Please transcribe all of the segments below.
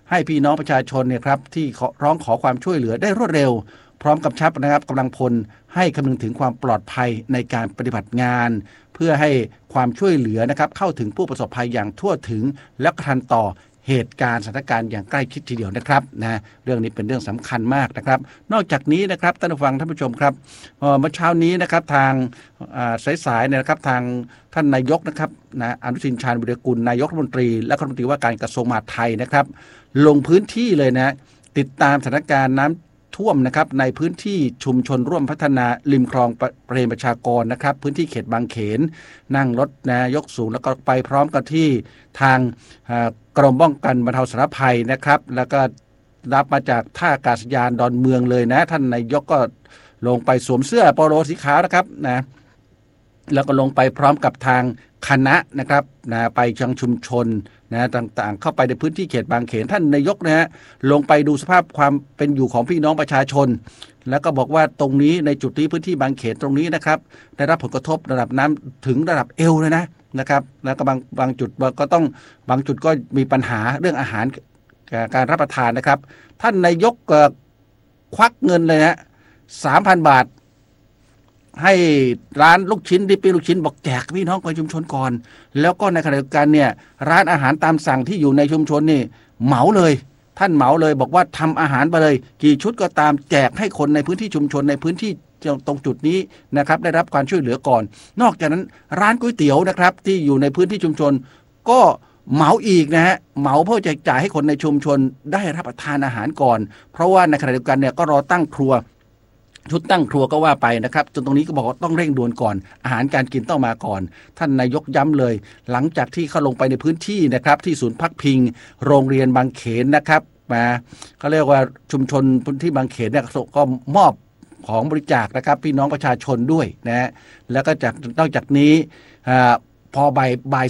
ให้พี่น้องประชาชนเนี่ยครับที่ร้องขอความช่วยเหลือได้รวดเร็วพร้อมกับชับนะครับกำลังพลให้คำนึงถึงความปลอดภัยในการปฏิบัติงานเพื่อให้ความช่วยเหลือนะครับเข้าถึงผู้ประสบภัยอย่างทั่วถึงและทันต่อเหตุการณ์สถานการณ์อย่างใกล้ชิดทีเดียวนะครับนะเรื่องนี้เป็นเรื่องสำคัญมากนะครับนอกจากนี้นะครับท่านผู้ฟังท่านผู้ชมครับเมื่อเช้านี้นะครับทางสายๆเนี่ยนะครับทางท่านนายกนะครับนะอนุทินชาญวิรากูลนายกรัฐมนตรีและรัฐมนตรีว่าการกระทรวงมหาดไทยนะครับลงพื้นที่เลยนะติดตามสถานการณ์น้ำท่วมนะครับในพื้นที่ชุมชนร่วมพัฒนาริมคลองเปรมประชากรนะครับพื้นที่เขตบางเขนนั่งรถนะยกสูงแล้วก็ไปพร้อมกับที่ทางกรมป้องกันบรรเทาสาธารณภัยนะครับแล้วก็รับมาจากท่าอากาศยานดอนเมืองเลยนะท่านนายกก็ลงไปสวมเสื้อโปโลสีขาวนะครับนะแล้วก็ลงไปพร้อมกับทางคณะนะครับนะไปยังชุมชนนะต่างๆเข้าไปในพื้นที่เขตบางเขนท่านนายกนะฮะลงไปดูสภาพความเป็นอยู่ของพี่น้องประชาชนแล้วก็บอกว่าตรงนี้ในจุดนี้พื้นที่บางเขนตรงนี้นะครับได้รับผลกระทบระดับน้ำถึงระดับเอวเลยนะครับแล้วก็บางจุดก็ต้องบางจุดก็มีปัญหาเรื่องอาหารการรับประทานนะครับท่านนายกควักเงินเลยนะ3,000 บาทให้ร้านลูกชิ้นดิปปี้ลูกชิ้นบอกแจกพี่น้องในชุมชนก่อนแล้วก็ในขณะเดียวกันเนี่ยร้านอาหารตามสั่งที่อยู่ในชุมชนนี่เหมาเลยท่านเหมาเลยบอกว่าทำอาหารไปเลยกี่ชุดก็ตามแจกให้คนในพื้นที่ชุมชนในพื้นที่ตรงจุดนี้นะครับได้รับการช่วยเหลือก่อนนอกจากนั้นร้านก๋วยเตี๋ยวนะครับที่อยู่ในพื้นที่ชุมชนก็เหมาอีกนะฮะเหมาเพื่อแจกจ่ายให้คนในชุมชนได้รับประทานอาหารก่อนเพราะว่าในขณะเดียวกันเนี่ยก็รอตั้งครัวชุดตั้งครัวก็ว่าไปนะครับจนตรงนี้ก็บอกว่าต้องเร่งด่วนก่อนอาหารการกินต้องมาก่อนท่านนายกย้ำเลยหลังจากที่เขาลงไปในพื้นที่นะครับที่ศูนย์พักพิงโรงเรียนบางเขนนะครับมาเขาเรียกว่าชุมชนพื้นที่บางเขนเนี่ยก็มอบของบริจาคนะครับพี่น้องประชาชนด้วยนะฮะแล้วก็นอกจากนี้พอบ่าย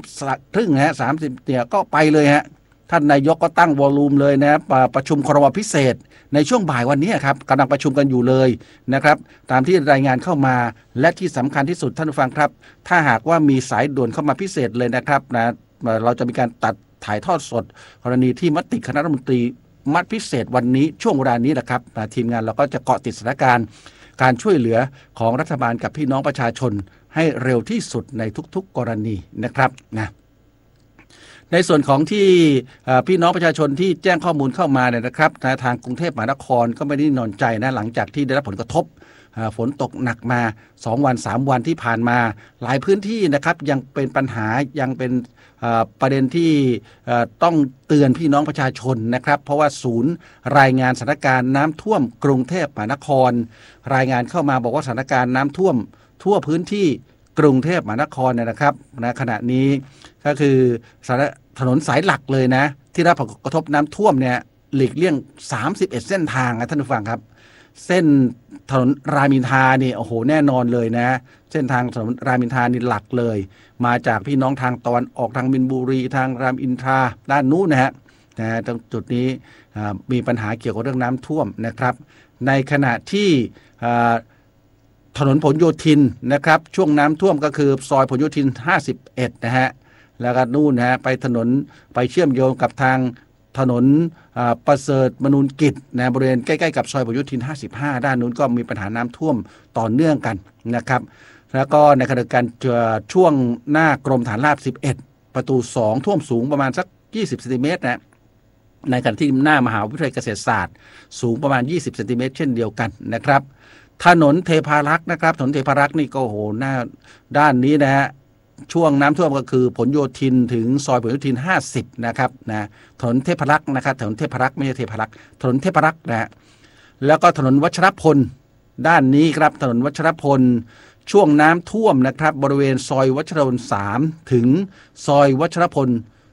3:30ฮะ30เนี่ยก็ไปเลยฮะท่านนายกก็ตั้งวอลลุ่มเลยนะประชุมครม.พิเศษในช่วงบ่ายวันนี้ครับกำลังประชุมกันอยู่เลยนะครับตามที่รายงานเข้ามาและที่สำคัญที่สุดท่านผู้ฟังครับถ้าหากว่ามีสายด่วนเข้ามาพิเศษเลยนะครับนะเราจะมีการตัดถ่ายทอดสดกรณีที่มติคณะรัฐมนตรีมัดพิเศษวันนี้ช่วงเวลานี้นะครับทีมงานเราก็จะเกาะติดสถานการณ์การช่วยเหลือของรัฐบาลกับพี่น้องประชาชนให้เร็วที่สุดในทุกๆกรณีนะครับนะในส่วนของที่พี่น้องประชาชนที่แจ้งข้อมูลเข้ามาเนี่ยนะครับทางกรุงเทพมหานครก็ไม่ได้นอนใจนะหลังจากที่ได้รับผลกระทบฝนตกหนักมา2 วัน 3 วันที่ผ่านมาหลายพื้นที่นะครับยังเป็นปัญหายังเป็นประเด็นที่ต้องเตือนพี่น้องประชาชนนะครับเพราะว่าศูนย์รายงานสถานการณ์น้ำท่วมกรุงเทพมหานครรายงานเข้ามาบอกว่าสถานการณ์น้ำท่วมทั่วพื้นที่กรุงเทพมหานครเนี่ยนะครับณขณะนี้ก็คือถนนสายหลักเลยนะที่รับผลกระทบน้ำท่วมเนี่ยหลีกเลี่ยง31เส้นทางนะท่านผู้ฟังครับเส้นถนนรามอินทรานี่โอ้โหแน่นอนเลยนะเส้นทางถนนรามอินทรานี่หลักเลยมาจากพี่น้องทางตะวันออกทางมินบุรีทางรามอินทราด้านนู้นนะฮะตรงจุดนี้มีปัญหาเกี่ยวกับเรื่องน้ำท่วมนะครับในขณะที่ถนนผลโยธินนะครับช่วงน้ำท่วมก็คือซอยผลโยธิน51นะฮะแล้วก็นู่นนะฮะไปถนนไปเชื่อมโยงกับทางถนนประเสริฐมนูญกิจนะบริเวณใกล้ๆกับซอยผลโยธิน55ด้านนู้นก็มีปัญหาน้ำท่วมต่อเนื่องกันนะครับแล้วก็ในขณะเดียวกันช่วงหน้ากรมฐานราบ11ประตู2ท่วมสูงประมาณสัก20 เซนติเมตรนะในขณะที่หน้ามหาวิทยาลัยเกษตรศาสตร์สูงประมาณ20 เซนติเมตรเช่นเดียวกันนะครับถนนเทพารักษ์นะครับถนนเทพารักษ์นี่ก็โหหน้าด้านนี้นะฮะช่วงน้ำท่วมก็คือผลโยธินถึงซอยผลโยธิน50นะครับนะถนนเทพารักษ์นะครับถนนเทพารักษ์ไม่ใช่เทพารักษ์ถนนเทพารักษ์นะแล้วก็ถนนวัชรพลด้านนี้ครับถนนวัชรพลช่วงน้ำท่วมนะครับบริเวณซอยวัชรพล3ถึงซอยวัชรพล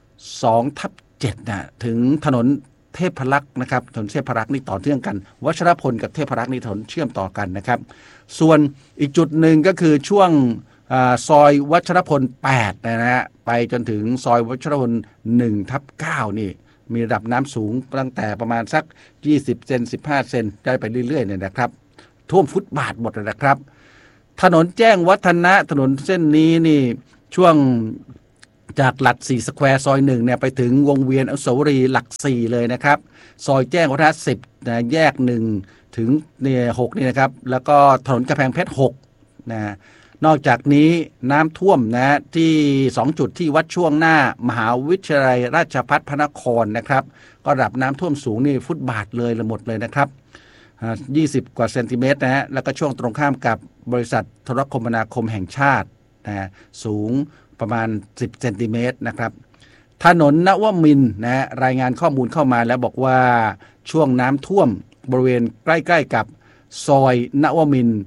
2/7นะถึงถนนเทพรักษ์นะครับถนนเทพรักษ์นี่ต่อเนื่องกันวัชรพลกับเทพรักษ์นี่ถนนเชื่อมต่อกันนะครับส่วนอีกจุดหนึ่งก็คือช่วงซอยวัชรพล8นะฮะไปจนถึงซอยวัชรพล1/9นี่มีระดับน้ำสูงตั้งแต่ประมาณสัก20 เซน15 เซนได้ไปเรื่อยๆเนี่ยนะครับท่วมฟุตบาทหมดเลยนะครับถนนแจ้งวัฒนะถนนเส้นนี้นี่ช่วงจากหลัก4สแควร์ซอย1เนี่ยไปถึงวงเวียนอนุสาวรีย์หลัก4เลยนะครับซอยแจ้งวัฒนะ10นะแยก1ถึงเนี่ย6นี่นะครับแล้วก็ถนนกำแพงเพชร6นะนอกจากนี้น้ำท่วมนะที่2จุดที่วัดช่วงหน้ามหาวิทยาลัยราชภัฏพระนครนะครับก็ระดับน้ำท่วมสูงนี่ฟุตบาทเลยหมดเลยนะครับ20กว่าเซนติเมตรนะฮะแล้วก็ช่วงตรงข้ามกับบริษัทโทรคมนาคมแห่งชาตินะสูงประมาณ10เซนติเมตรนะครับถนนนวมินทร์นะรายงานข้อมูลเข้ามาแล้วบอกว่าช่วงน้ำท่วมบริเวณใกล้ๆกับซอยนวมินทร์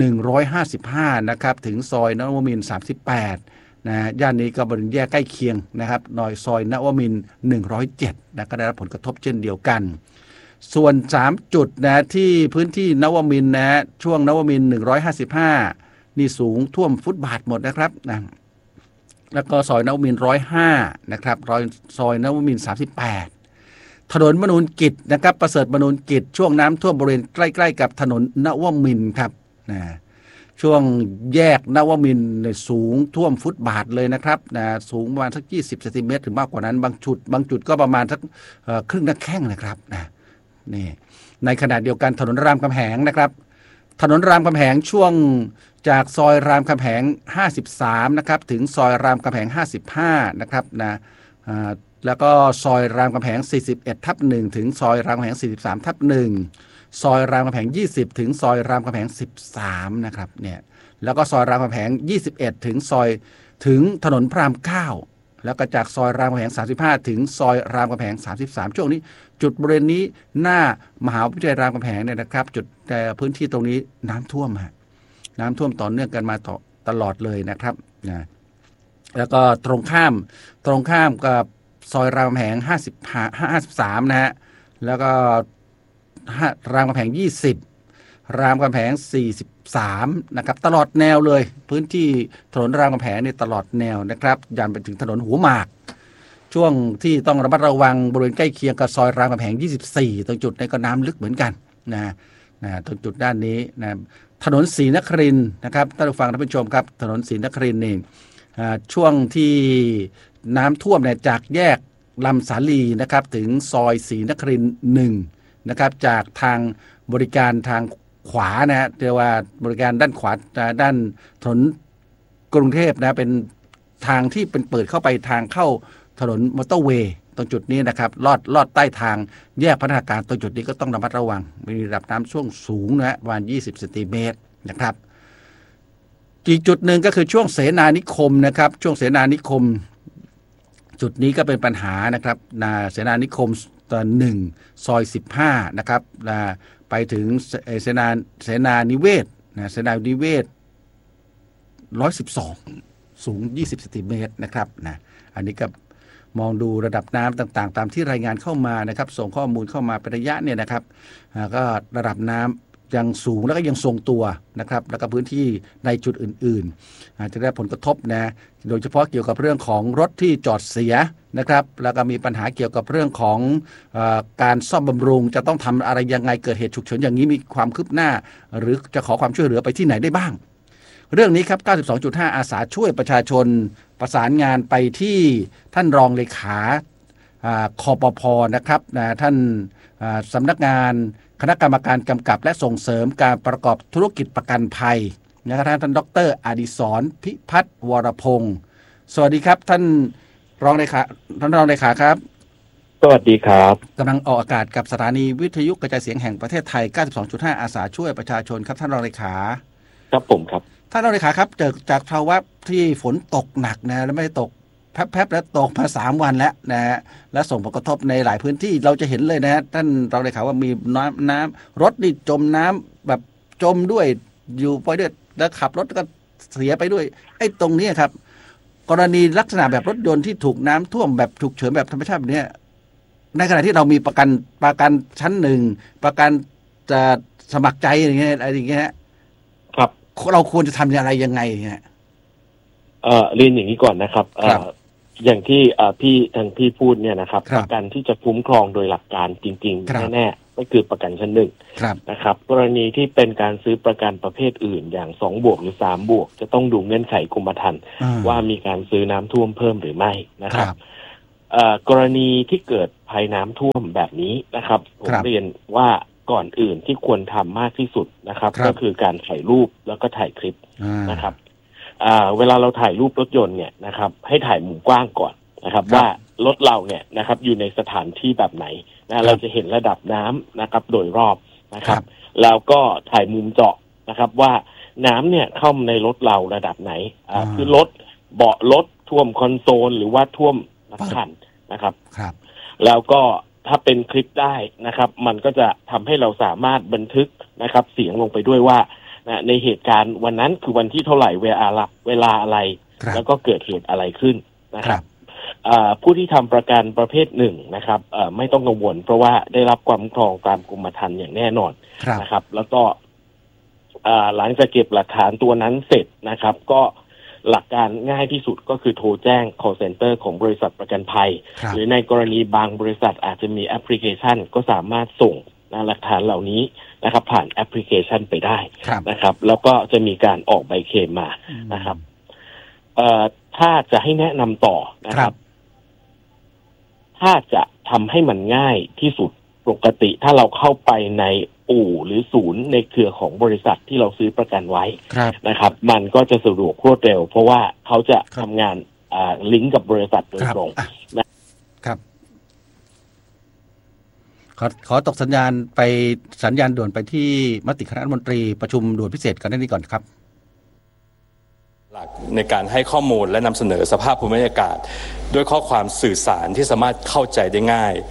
155นะครับถึงซอยนวมินทร์38นะย่านนี้ก็บริเวณแยกใกล้เคียงนะครับหน่อยซอยนวมินทร์107นะก็ได้รับผลกระทบเช่นเดียวกันส่วน3จุดนะที่พื้นที่นวมินทร์นะช่วงนวมินทร์155นี่สูงท่วมฟุตบาทหมดนะครับนะแล้วก็ซอยนวมินทร์105นะครับซอยนวมินทร์38ถนนมนูนกิจนะครับประเสริฐมนูนกิจช่วงน้ำท่วมบริเวณใกล้ๆกับถนนนวมินทร์ครับนะช่วงแยกนวมินทร์สูงท่วมฟุตบาทเลยนะครับนะสูงประมาณสัก20เซนติเมตรถึงมากกว่านั้นบางจุดก็ประมาณสักครึ่งหน้าแข้งนะครับนะนี่ในขณะเดียวกันถนนรามคำแหงนะครับถนนรามคำแหงช่วงจากซอยรามคำแหง53นะครับถึงซอยรามคำแหง55นะครับนะแล้วก็ซอยรามคำแหง41/1ถึงซอยรามคำแหง43/1ซอยรามคำแหง20ถึงซอยรามคำแหง13นะครับเนี่ยแล้วก็ซอยรามคำแหง21ถึงซอยถึงถนนพระราม9แล้วก็จากซอยรามคำแหง35ถึงซอยรามคำแหง33ช่วงนี้จุดบริเวณนี้หน้ามหาวิทยาลัยรามคำแหงเนี่ยนะครับจุดแต่พื้นที่ตรงนี้น้ำท่วมฮะน้ำท่วมต่อเนื่องกันมาตลอดเลยนะครับนะแล้วก็ตรงข้ามกับซอยรามคำแหง53นะฮะแล้วก็รามคำแหง20รามคำแหง43นะครับตลอดแนวเลยพื้นที่ถนนรามคำแหงเนี่ยตลอดแนวนะครับยันไปถึงถนนหัวหมากช่วงที่ต้องระมัดระวังบริเวณใกล้เคียงกับซอยรามคำแหง24ตรงจุดนี้ก็น้ำลึกเหมือนกันนะตรงจุดด้านนี้นะถนนศรีนครินทร์นะครับท่านผู้ฟังท่านผู้ชมครับถนนศรีนครินทร์นี่ช่วงที่น้ำท่วมเนี่ยจากแยกลำสาลีนะครับถึงซอยศรีนครินทร์1นะครับจากทางบริการทางขวานะฮะเรียกว่าบริการด้านขวาด้านถนนกรุงเทพนะเป็นทางที่เป็นเปิดเข้าไปทางเข้าถนนมอเตอร์เวย์ตรงจุดนี้นะครับลอดใต้ทางแยกพัฒนาการตรงจุดนี้ก็ต้องระมัดระวังมีระดับน้ำช่วงสูงนะประมาณ20เซนติเมตรนะครับอีกจุดหนึ่งก็คือช่วงเสนานิคมนะครับช่วงเสนานิคมจุดนี้ก็เป็นปัญหานะครับเสนานิคม1ซอย15นะครับไปถึงเสนานิเวศเสนานิเวศ112สูง20เซนติเมตรนะครับนะอันนี้ก็มองดูระดับน้ำต่างๆตามที่รายงานเข้ามานะครับส่งข้อมูลเข้ามาเป็นระยะเนี่ยนะครับก็ระดับน้ำยังสูงแล้วก็ยังทรงตัวนะครับแล้วก็พื้นที่ในจุดอื่นๆอาจจะได้ผลกระทบนะโดยเฉพาะเกี่ยวกับเรื่องของรถที่จอดเสียนะครับแล้วก็มีปัญหาเกี่ยวกับเรื่องของการซ่อมบำรุงจะต้องทำอะไรยังไงเกิดเหตุฉุกเฉินอย่างนี้มีความคืบหน้าหรือจะขอความช่วยเหลือไปที่ไหนได้บ้างเรื่องนี้ครับ 92.5 อาสาช่วยประชาชนประสานงานไปที่ท่านรองเลขาคปภ.นะครับท่านสำนักงานคณะกรรมการกำกับและส่งเสริมการประกอบธุรกิจประกันภัยนะครับท่านดร.อดิศรพิพัฒน์วรพงศ์สวัสดีครับท่านรองเลขาครับสวัสดีครับกำลังออกอากาศกับสถานีวิทยุกระจายเสียงแห่งประเทศไทย 92.5 อาสาช่วยประชาชนครับท่านรองเลขาครับผมครับท่านรองเลขาครับจากภาวะที่ฝนตกหนักนะแล้วไม่ได้ตกแป๊บๆแล้วตกมา3วันแล้วนะฮะและส่งผลกระทบในหลายพื้นที่เราจะเห็นเลยนะฮะท่านรองเลขาว่ามีน้ำรถนี่จมน้ำแบบจมด้วยอยู่ไปด้วยแล้วขับรถก็เสียไปด้วยไอ้ตรงนี้ครับกรณีลักษณะแบบรถยนต์ที่ถูกน้ำท่วมแบบฉุกเฉินแบบธรรมชาติแบบนี้ในขณะที่เรามีประกันชั้น1ประกันจะสมัครใจอะไรเงี้ยครับเราควรจะทำอะไรยังไงฮะเรียนอย่างนี้ก่อนนะครับอย่างที่พี่พูดเนี่ยนะครับประกันที่จะคุ้มครองโดยหลักการจริงๆแน่ๆก็คือประกันชั้นหนึ่งนะครับกรณีที่เป็นการซื้อประกันประเภทอื่นอย่าง2 บวกหรือ3 บวกจะต้องดูเงื่อนไขกรมธรรม์ว่ามีการซื้อน้ำท่วมเพิ่มหรือไม่นะครับกรณีที่เกิดภัยน้ำท่วมแบบนี้นะครับผมเรียนว่าก่อนอื่นที่ควรทำมากที่สุดนะครับก็คือการถ่ายรูปแล้วก็ถ่ายคลิปนะครับเวลาเราถ่ายรูปรถยนต์เนี่ยนะครับให้ถ่ายมุมกว้างก่อนนะครับว่ารถเราเนี่ยนะครับอยู่ในสถานที่แบบไหนนะเราจะเห็นระดับน้ำนะครับโดยรอบนะครับแล้วก็ถ่ายมุมเจาะนะครับว่าน้ำเนี่ยเข้าในรถเราระดับไหนคือรถเบาะรถท่วมคอนโซลหรือว่าท่วมคันนะครับแล้วก็ถ้าเป็นคลิปได้นะครับมันก็จะทำให้เราสามารถบันทึกนะครับเสียงลงไปด้วยว่าในเหตุการณ์วันนั้นคือวันที่เท่าไหร่เวลาอะไรแล้วก็เกิดเหตุอะไรขึ้นนะครับผู้ที่ทำประกันประเภทหนึ่งนะครับไม่ต้องกังวลเพราะว่าได้รับความคุ้มครองตามกรมธรรม์อย่างแน่นอนนะครับแล้วก็หลังจากเก็บหลักฐานตัวนั้นเสร็จนะครับก็หลักการง่ายที่สุดก็คือโทรแจ้ง call center ของบริษัทประกันภัยหรือในกรณีบางบริษัทอาจจะมีแอปพลิเคชันก็สามารถส่งหลักฐานเหล่านี้นะครับผ่านแอปพลิเคชันไปได้นะครับแล้วก็จะมีการออกใบเคลมมานะครับถ้าจะให้แนะนำต่อนะครับถ้าจะทำให้มันง่ายที่สุดปกติถ้าเราเข้าไปในอู่หรือศูนย์ในเครือของบริษัทที่เราซื้อประกันไว้นะครับมันก็จะสะดวกรวดเร็วเพราะว่าเขาจะทำงานลิงก์กับบริษัทโดยตรงนะครับขอตกสัญญาณไปสัญญาณด่วนไปที่มติคณะรัฐมนตรีประชุมด่วนพิเศษกันนี้ก่อนครับหลักในการให้ข้อมูลและนำเสนอสภาพภูมิอากาศด้วยข้อความสื่อสารที่สามารถเข้าใจได้ง่าย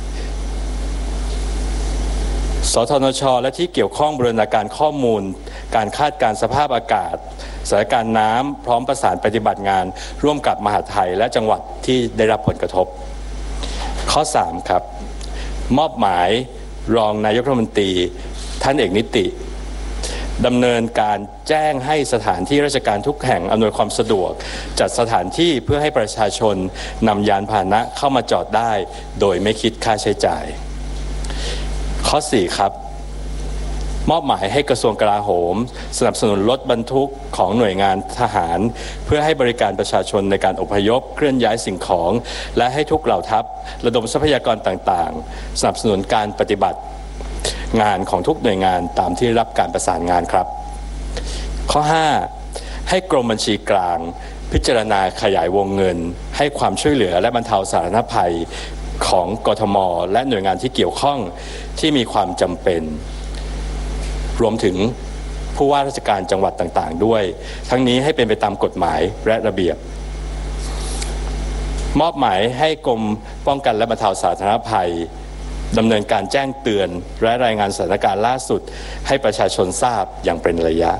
สทนช.และที่เกี่ยวข้องบูรณาการข้อมูลการคาดการณ์สภาพอากาศสถานการณ์น้ำพร้อมประสานปฏิบัติงานร่วมกับมหาดไทยและจังหวัดที่ได้รับผลกระทบข้อ3ครับมอบหมายรองนายกรัฐมนตรีท่านเอกนิติดำเนินการแจ้งให้สถานที่ราชการทุกแห่งอำนวยความสะดวกจัดสถานที่เพื่อให้ประชาชนนำยานพาหนะเข้ามาจอดได้โดยไม่คิดค่าใช้จ่ายข้อ4ครับมอบหมายให้กระทรวงกลาโหมสนับสนุนรถบรรทุกของหน่วยงานทหารเพื่อให้บริการประชาชนในการอพยพเคลื่อนย้ายสิ่งของและให้ทุกเหล่าทัพระดมทรัพยากรต่างๆสนับสนุนการปฏิบัติงานของทุกหน่วยงานตามที่รับการประสานงานครับข้อ5ให้กรมบัญชีกลางพิจารณาขยายวงเงินให้ความช่วยเหลือและบรรเทาสาธารณภัยของกทม.และหน่วยงานที่เกี่ยวข้องที่มีความจำเป็นรวมถึงผู้ว่าราชการจังหวัดต่างๆด้วยทั้งนี้ให้เป็นไปตามกฎหมายและระเบียบมอบหมายให้กรมป้องกันและบรรเทาสาธารณภัยดำเนินการแจ้งเตือนและรายงานสถานการณ์ล่าสุดให้ประชาชนทราบอย่างเป็นระยะ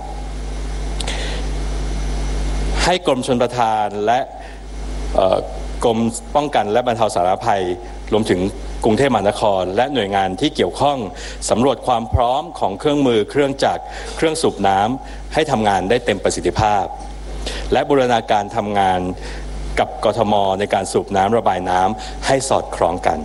ให้กรมชลประทานและกรมป้องกันและบรรเทาสาธารณภัยรวมถึงกรุงเทพมหานครและหน่วยงานที่เกี่ยวข้องสำรวจความพร้อมของเครื่องมือเครื่องจักรเครื่องสูบน้ำให้ทำงานได้เต็มประสิทธิภาพและบูรณาการทำงานกับกทม.ในการสูบน้ำระบายน้ำให้สอดคล้องกัน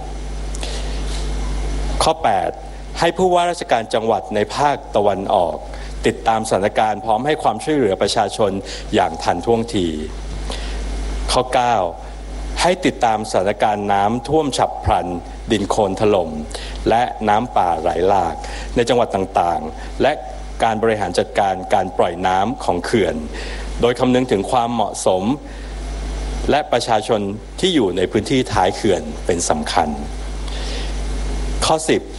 ข้อ8ให้ผู้ว่าราชการจังหวัดในภาคตะวันออกติดตามสถานการณ์พร้อมให้ความช่วยเหลือประชาชนอย่างทันท่วงทีข้อ9ให้ติดตามสถานการณ์น้ำท่วมฉับพลันดินโคลนถล่มและน้ำป่าไหลหลากในจังหวัดต่างๆและการบริหารจัดการการปล่อยน้ำของเขื่อนโดยคำนึงถึงความเหมาะสมและประชาชนที่อยู่ในพื้นที่ท้ายเขื่อนเป็นสำคัญข้อ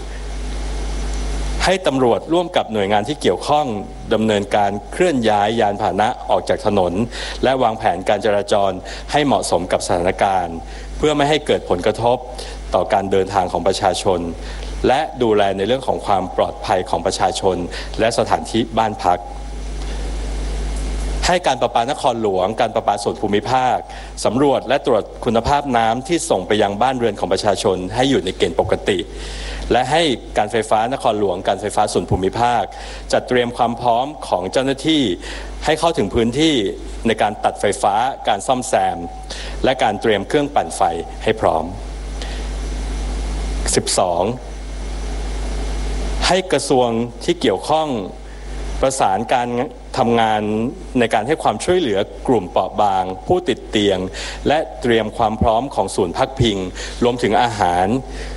10ให้ตำรวจร่วมกับหน่วยงานที่เกี่ยวข้องดำเนินการเคลื่อนย้ายยานพาหนะออกจากถนนและวางแผนการจราจรให้เหมาะสมกับสถานการณ์เพื่อไม่ให้เกิดผลกระทบต่อการเดินทางของประชาชนและดูแลในเรื่องของความปลอดภัยของประชาชนและสถานที่บ้านพักให้การประปานครหลวงการประปาส่วนภูมิภาคสำรวจและตรวจคุณภาพน้ำที่ส่งไปยังบ้านเรือนของประชาชนให้อยู่ในเกณฑ์ปกติและให้การไฟฟ้านครหลวงการไฟฟ้าส่วนภูมิภาคจัดเตรียมความพร้อมของเจ้าหน้าที่ให้เข้าถึงพื้นที่ในการตัดไฟฟ้าการซ่อมแซมและการเตรียมเครื่องปั่นไฟให้พร้อม 12. ให้กระทรวงที่เกี่ยวข้องประสานการทำงานในการให้ความช่วยเหลือกลุ่มเปราะบางผู้ติดเตียงและเตรียมความพร้อมของศูนย์พักพิงรวมถึงอาหาร